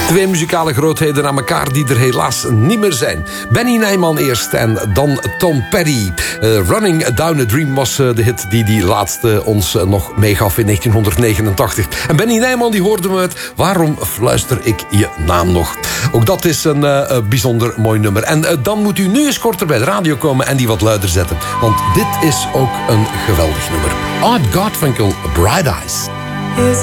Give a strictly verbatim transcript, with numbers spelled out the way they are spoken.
Twee muzikale grootheden aan elkaar die er helaas niet meer zijn. Benny Nijman eerst en dan Tom Petty. Uh, Running Down a Dream was uh, de hit die die laatste ons uh, nog meegaf in negentien negenentachtig. En Benny Nijman die hoorde me uit Waarom fluister ik je naam nog? Ook dat is een uh, bijzonder mooi nummer. En uh, dan moet u nu eens korter bij de radio komen en die wat luider zetten. Want dit is ook een geweldig nummer. Art Garfunkel, Bright Eyes.